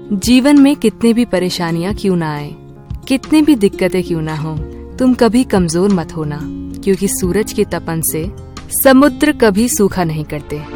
जीवन में कितने भी परेशानियां क्यों ना आए, कितने भी दिक्कतें क्यों ना हो, तुम कभी कमजोर मत होना, क्योंकि सूरज की तपन से समुद्र कभी सूखा नहीं करते।